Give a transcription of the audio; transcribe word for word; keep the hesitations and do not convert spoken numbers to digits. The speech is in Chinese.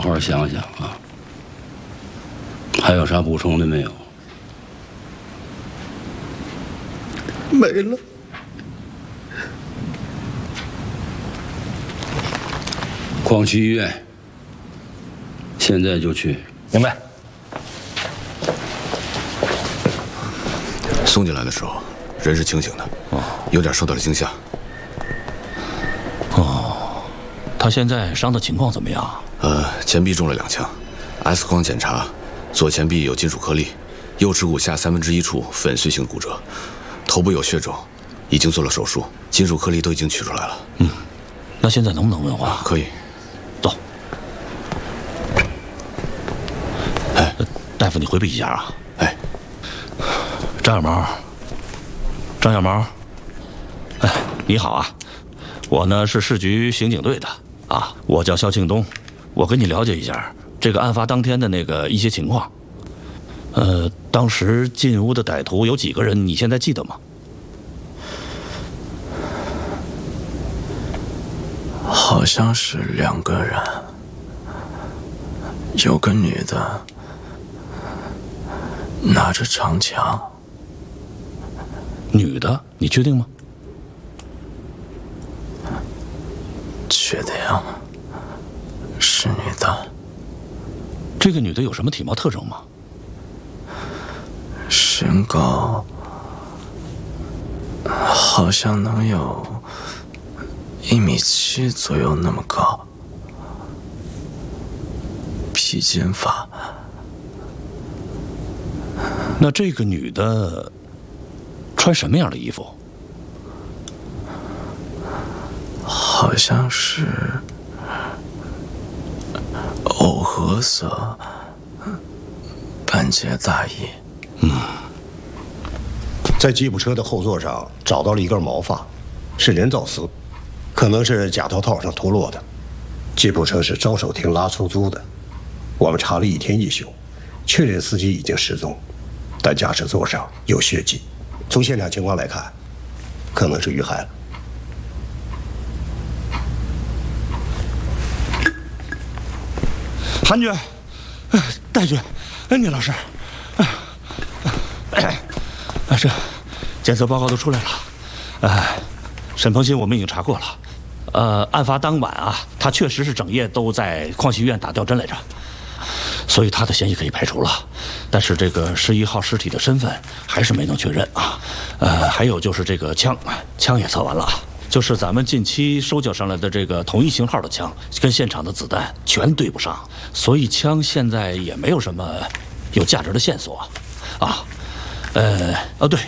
好想想啊。还有啥补充的没有？ 没了。 矿区医院，现在就去。 明白。 送进来的时候，人是清醒的，哦，有点受到了惊吓。 哦，他现在伤的情况怎么样？ 呃，前臂中了两枪 ，X 光检查，左前臂有金属颗粒，右耻骨下三分之一处粉碎性骨折，头部有血肿，已经做了手术，金属颗粒都已经取出来了。 嗯，那现在能不能问话？ 啊，可以。 走。哎，大夫，你回避一下啊。 哎。 张小毛，张小毛，哎，你好啊，我呢是市局刑警队的啊，我叫肖庆东，我跟你了解一下这个案发当天的那个一些情况。呃，当时进屋的歹徒有几个人？你现在记得吗？ 好像是两个人，有个女的拿着长枪。 女的，你确定吗？ 确定，是女的。 这个女的有什么体貌特征吗？ 身高好像能有一米七左右那么高，披肩发。 那这个女的穿什么样的衣服？ 好像是藕荷色半截大衣。 嗯， 在吉普车的后座上找到了一根毛发，是人造丝，可能是假头套上脱落的。吉普车是招手亭拉出租的，我们查了一天一宿，确认司机已经失踪，但驾驶座上有血迹。从现场情况来看，可能是遇害了。 韩局，戴局，聂老师，哎，这检测报告都出来了。哎，沈鹏鑫我们已经查过了。呃，案发当晚啊，他确实是整夜都在矿系医院打吊针来着，所以他的嫌疑可以排除了。但是这个十一号尸体的身份还是没能确认啊。呃，还有就是这个枪，枪也测完了，就是咱们近期收缴上来的这个同一型号的枪，跟现场的子弹全对不上，所以枪现在也没有什么有价值的线索啊。呃，哦对，